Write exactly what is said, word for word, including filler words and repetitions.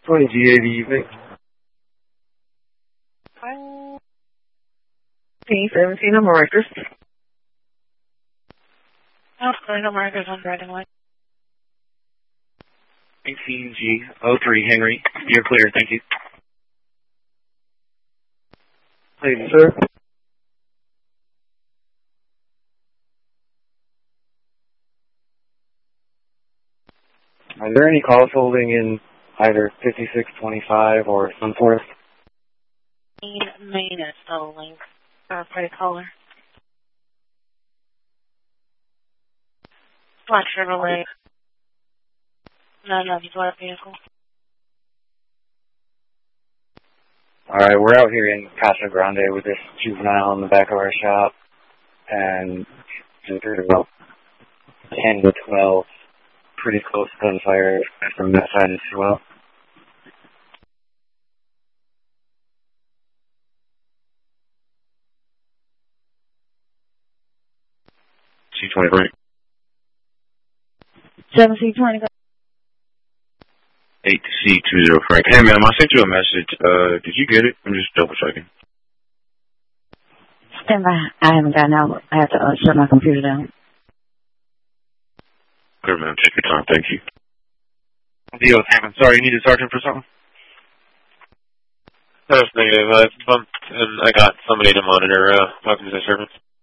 twenty G A D, thanks. P seventeen, I'm a Rikers. Oh, no Rikers on Red and White. nineteen G oh three, Henry. You're clear, thank you. Thank you, sir. Are there any calls holding in either fifty-six twenty-five or Sunforth? Main, main is still a link. Or pretty caller. Black Chevrolet. No, no, he's black vehicle. Alright, we're out here in Casa Grande with this juvenile in the back of our shop, and there's about ten to twelve pretty close gunfire from that side as well. C twenty-three. seven C twenty. eight C twenty, Frank. Hey, ma'am, I sent you a message. Uh, did you get it? I'm just double checking. Stand by. I haven't gotten out. I have to uh, shut my computer down. Clear, ma'am. Take your time. Thank you. Deal with him. Sorry, you need a sergeant for something? That's negative. I bumped and I got somebody to monitor uh, weapons and servants.